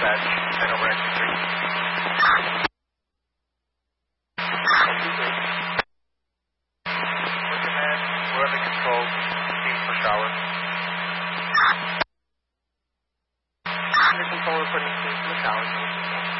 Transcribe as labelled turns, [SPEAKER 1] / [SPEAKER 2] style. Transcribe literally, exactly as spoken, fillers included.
[SPEAKER 1] dispatch, ten over exit three. For command, we're under control, proceed for shower.
[SPEAKER 2] Under control, reporting to the shower.